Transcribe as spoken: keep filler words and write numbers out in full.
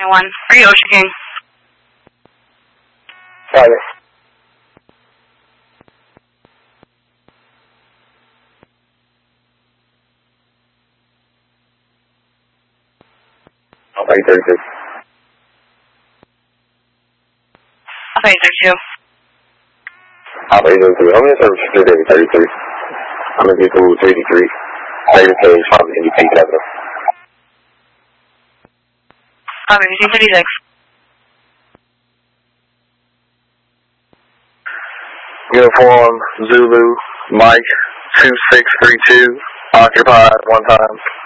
one. Are you Ocean King? Sorry. Alpha eight thirty-six. Alpha eight thirty-two. Alpha eight thirty-two. I'm going to service for David thirty-three. I'm going to get to three eighty-three. David Cage, from N D P Capital. Alpha fifteen thirty-six. Uniform Zulu Mike two six three two. Occupied one time.